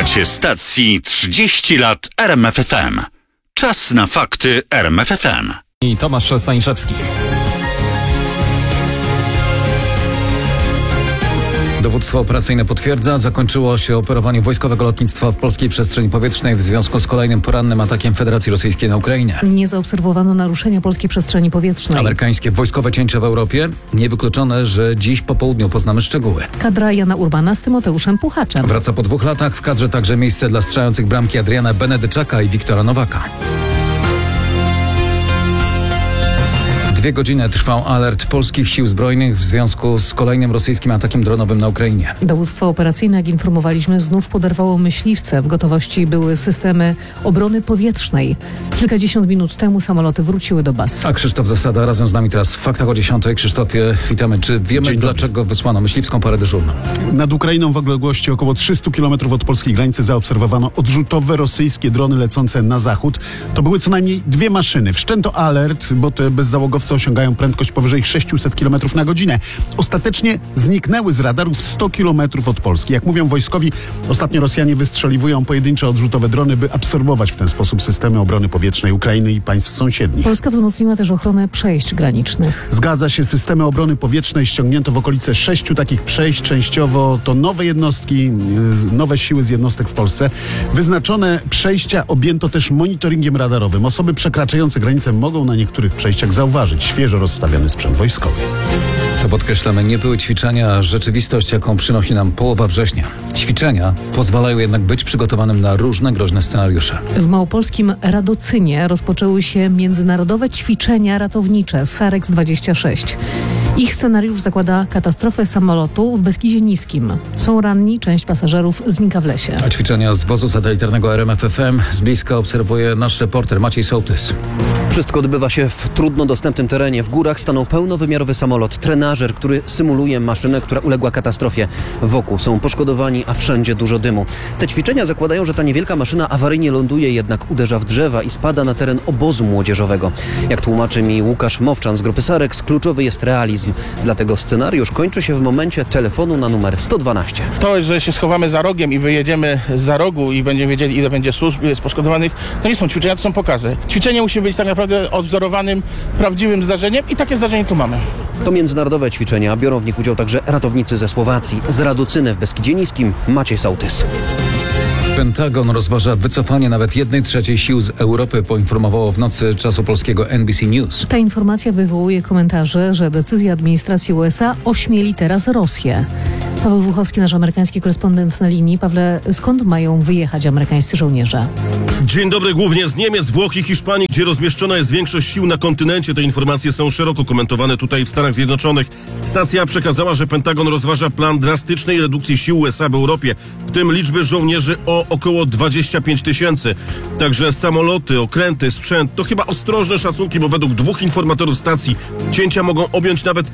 Słuchacie stacji 30 lat RMFFM. Czas na fakty RMFFM. I Tomasz Staniszewski. Dowództwo operacyjne potwierdza, zakończyło się operowanie wojskowego lotnictwa w polskiej przestrzeni powietrznej w związku z kolejnym porannym atakiem Federacji Rosyjskiej na Ukrainę. Nie zaobserwowano naruszenia polskiej przestrzeni powietrznej. Amerykańskie wojskowe cięcia w Europie. Niewykluczone, że dziś po południu poznamy szczegóły. Kadra Jana Urbana z Tymoteuszem Puchaczem. Wraca po 2 latach, w kadrze także miejsce dla strzelających bramki Adriana Benedyczaka i Wiktora Nowaka. 2 godziny trwał alert polskich sił zbrojnych w związku z kolejnym rosyjskim atakiem dronowym na Ukrainie. Dowództwo operacyjne, jak informowaliśmy, znów poderwało myśliwce. W gotowości były systemy obrony powietrznej. Kilkadziesiąt minut temu samoloty wróciły do baz. A Krzysztof Zasada razem z nami teraz w Faktach o 10. Krzysztofie, witamy. Czy wiemy, dlaczego wysłano myśliwską parę dyżurną? Nad Ukrainą w odległości około 300 km od polskiej granicy zaobserwowano odrzutowe rosyjskie drony lecące na zachód. To były co najmniej 2 maszyny. Wszczęto alert, bo te bezzałogowce osiągają prędkość powyżej 600 km na godzinę. Ostatecznie zniknęły z radarów 100 km od Polski. Jak mówią wojskowi, ostatnio Rosjanie wystrzeliwują pojedyncze odrzutowe drony, by absorbować w ten sposób systemy obrony powietrznej Ukrainy i państw sąsiednich. Polska wzmocniła też ochronę przejść granicznych. Zgadza się, systemy obrony powietrznej ściągnięto w okolice 6 takich przejść. Częściowo to nowe jednostki, nowe siły z jednostek w Polsce. Wyznaczone przejścia objęto też monitoringiem radarowym. Osoby przekraczające granicę mogą na niektórych przejściach zauważyć świeżo rozstawiony sprzęt wojskowy. To podkreślamy, nie były ćwiczenia, a rzeczywistość, jaką przynosi nam połowa września. Ćwiczenia pozwalają jednak być przygotowanym na różne groźne scenariusze. W małopolskim Radocynie rozpoczęły się międzynarodowe ćwiczenia ratownicze SAREX 26. Ich scenariusz zakłada katastrofę samolotu w Beskidzie Niskim. Są ranni, część pasażerów znika w lesie. A ćwiczenia z wozu satelitarnego RMFFM z bliska obserwuje nasz reporter Maciej Sołtys. Wszystko odbywa się w trudno dostępnym terenie. W górach stanął pełnowymiarowy samolot, trenażer, który symuluje maszynę, która uległa katastrofie. Wokół są poszkodowani, a wszędzie dużo dymu. Te ćwiczenia zakładają, że ta niewielka maszyna awaryjnie ląduje, jednak uderza w drzewa i spada na teren obozu młodzieżowego. Jak tłumaczy mi Łukasz Mowczan z grupy SAREX, kluczowy jest realizm. Dlatego scenariusz kończy się w momencie telefonu na numer 112. To, że się schowamy za rogiem i wyjedziemy za rogu i będziemy wiedzieli, ile będzie służb, ile jest poszkodowanych, to nie są ćwiczenia, to są pokazy. Ćwiczenie musi być tak naprawdę odwzorowanym, prawdziwym zdarzeniem i takie zdarzenie tu mamy. To międzynarodowe ćwiczenia. Biorą w nich udział także ratownicy ze Słowacji. Z Radocyny w Beskidzie Niskim Maciej Sołtys. Pentagon rozważa wycofanie nawet 1/3 sił z Europy, poinformowało w nocy czasu polskiego NBC News. Ta informacja wywołuje komentarze, że decyzja administracji USA ośmieli teraz Rosję. Paweł Żuchowski, nasz amerykański korespondent na linii. Pawle, skąd mają wyjechać amerykańscy żołnierze? Dzień dobry, głównie z Niemiec, Włoch i Hiszpanii, gdzie rozmieszczona jest większość sił na kontynencie. Te informacje są szeroko komentowane tutaj w Stanach Zjednoczonych. Stacja przekazała, że Pentagon rozważa plan drastycznej redukcji sił USA w Europie, w tym liczby żołnierzy o około 25 000. Także samoloty, okręty, sprzęt to chyba ostrożne szacunki, bo według 2 informatorów stacji cięcia mogą objąć nawet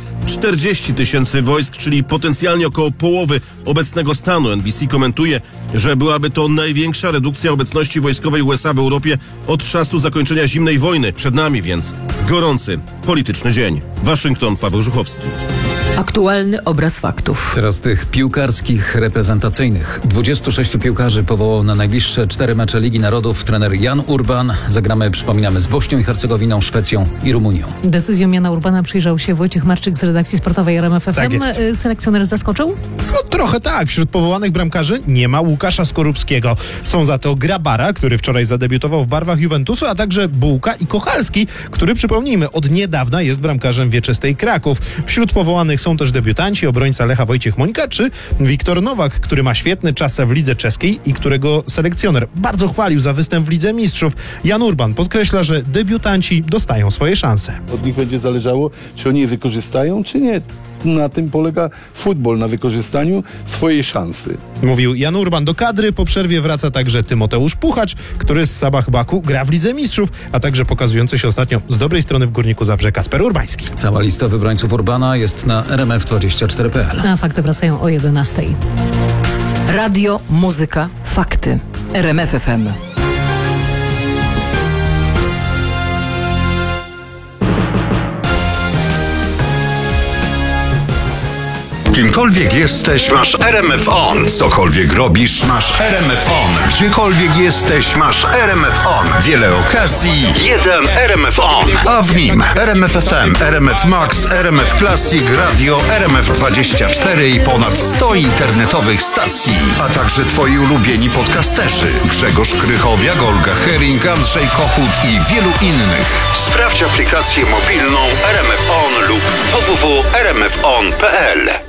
40 000 wojsk, czyli potencjalnie około połowy obecnego stanu. NBC komentuje, że byłaby to największa redukcja obecności wojskowej USA w Europie od czasu zakończenia zimnej wojny. Przed nami więc gorący, polityczny dzień. Waszyngton, Paweł Żuchowski. Aktualny obraz faktów. Teraz tych piłkarskich, reprezentacyjnych. 26 piłkarzy powołał na najbliższe 4 mecze Ligi Narodów trener Jan Urban. Zagramy, przypominamy, z Bośnią i Hercegowiną, Szwecją i Rumunią. Decyzją Jana Urbana przyjrzał się Wojciech Marczyk z redakcji sportowej RMFFM. Tak jest. Selekcjoner zaskoczył? No trochę tak. Wśród powołanych bramkarzy nie ma Łukasza Skorupskiego. Są za to Grabara, który wczoraj zadebiutował w barwach Juventusu, a także Bułka i Kochalski, który, przypomnijmy, od niedawna jest bramkarzem Wieczystej Kraków. Wśród powołanych są też debiutanci, obrońca Lecha Wojciech Mońka czy Wiktor Nowak, który ma świetny czas w lidze czeskiej i którego selekcjoner bardzo chwalił za występ w Lidze Mistrzów. Jan Urban podkreśla, że debiutanci dostają swoje szanse. Od nich będzie zależało, czy oni je wykorzystają, czy nie. Na tym polega futbol, na wykorzystaniu swojej szansy. Mówił Jan Urban. Do kadry po przerwie wraca także Tymoteusz Puchacz, który z Sabah Baku gra w Lidze Mistrzów, a także pokazujący się ostatnio z dobrej strony w Górniku Zabrze Kacper Urbański. Cała lista wybrańców Urbana jest na rmf24.pl. A fakty wracają o 11. Radio, muzyka, fakty. RMFFM. Kimkolwiek jesteś, masz RMF On. Cokolwiek robisz, masz RMF On. Gdziekolwiek jesteś, masz RMF On. Wiele okazji, jeden RMF On. A w nim RMF FM, RMF Max, RMF Classic, Radio, RMF24 i ponad 100 internetowych stacji. A także twoi ulubieni podcasterzy. Grzegorz Krychowiak, Olga Hering, Andrzej Kochut i wielu innych. Sprawdź aplikację mobilną RMF On lub www.rmfon.pl.